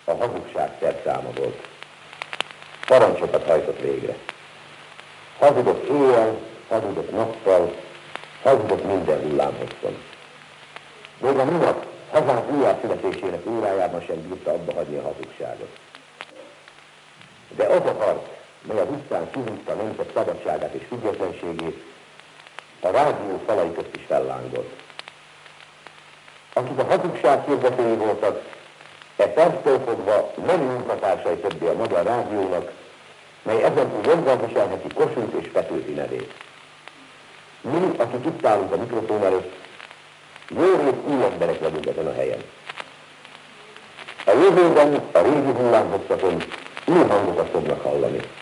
a hazugság szerszáma volt. Parancsokat hajtott végre. Hazudott éjjel, hazudott nappal, hazudott minden hullámhosszon. Még a minap hazánk újjászületésének órájában sem bírta abba hagyni a hazugságot. De az a harc, mely a utcán kihúzta a nemzet szabadságát és függetlenségét, a rádió falai közt is fellángolt. Akik a hazugság hirdetői voltak, e perctől fogva nem munkatársai többé a Magyar Rádiónak, mely ezentúl joggal viselheti Kossuth és Petőfi nevét. Mi, akik itt állunk a mikrofon előtt, jó rét új emberek vagyunk ezen a helyen. A jövőben a régi hullámhosszakon új hangokat fognak hallani.